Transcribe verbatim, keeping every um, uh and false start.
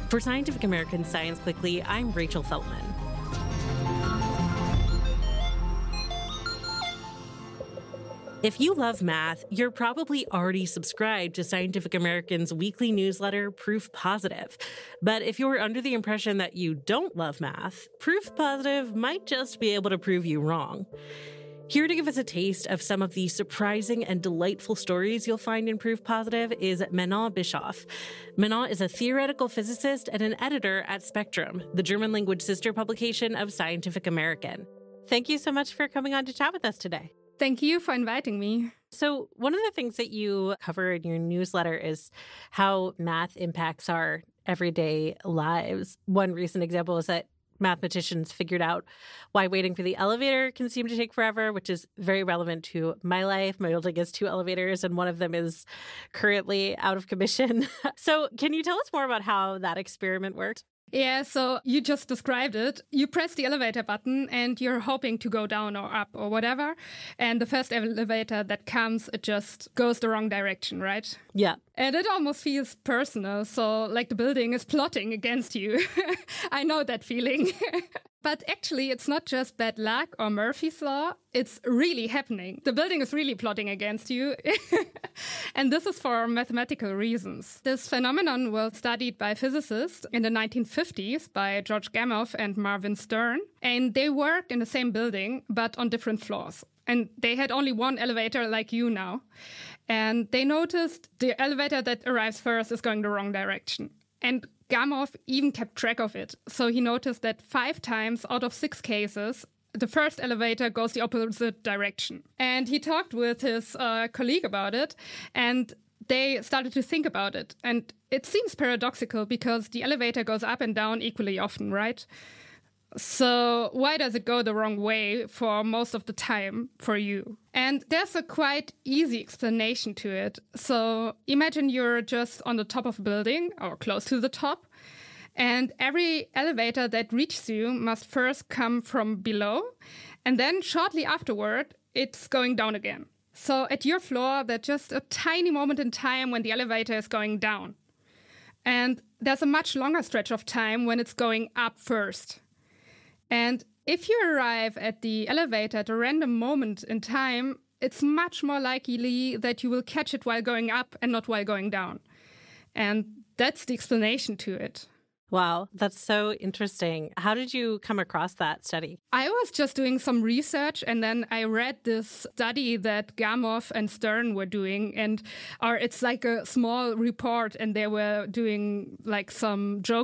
For Scientific American Science Quickly, I'm Rachel Feltman. If you love math, you're probably already subscribed to Scientific American's weekly newsletter, Proof Positive. But if you're under the impression that you don't love math, Proof Positive might just be able to prove you wrong. Here to give us a taste of some of the surprising and delightful stories you'll find in Proof Positive is Manon Bischoff. Manon is a theoretical physicist and an editor at Spectrum, the German language sister publication of Scientific American. Thank you so much for coming on to chat with us today. Thank you for inviting me. So one of the things that you cover in your newsletter is how math impacts our everyday lives. One recent example is that mathematicians figured out why waiting for the elevator can seem to take forever, which is very relevant to my life. My building has two elevators, and one of them is currently out of commission. So can you tell us more about how that experiment worked? Yeah, so you just described it. You press the elevator button and you're hoping to go down or up or whatever. And the first elevator that comes, it just goes the wrong direction, right? Yeah. And it almost feels personal. So like the building is plotting against you. I know that feeling. But actually, it's not just bad luck or Murphy's Law. It's really happening. The building is really plotting against you. And this is for mathematical reasons. This phenomenon was studied by physicists in the nineteen fifties by George Gamow and Marvin Stern. And they worked in the same building, but on different floors. And they had only one elevator like you now. And they noticed the elevator that arrives first is going the wrong direction. And Gamow even kept track of it. So he noticed that five times out of six cases, the first elevator goes the opposite direction. And he talked with his uh, colleague about it, and they started to think about it. And it seems paradoxical because the elevator goes up and down equally often, right? So why does it go the wrong way for most of the time for you? And there's a quite easy explanation to it. So imagine you're just on the top of a building or close to the top, and every elevator that reaches you must first come from below, and then shortly afterward, it's going down again. So at your floor, there's just a tiny moment in time when the elevator is going down. And there's a much longer stretch of time when it's going up first. And if you arrive at the elevator at a random moment in time, it's much more likely that you will catch it while going up and not while going down. And that's the explanation to it. Wow, that's so interesting. How did you come across that study? I was just doing some research, and then I read this study that Gamow and Stern were doing, and or it's like a small report, and they were doing like some jokes